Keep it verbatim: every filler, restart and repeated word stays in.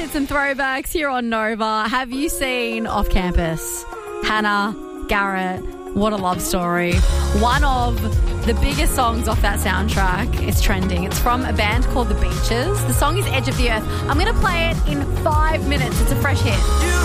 hits and throwbacks here on Nova. Have you seen Off Campus? Hannah, Garrett, what a love story. One of the biggest songs off that soundtrack is trending. It's from a band called The Beaches. The song is Edge of the Earth. I'm going to play it in five minutes. It's a fresh hit.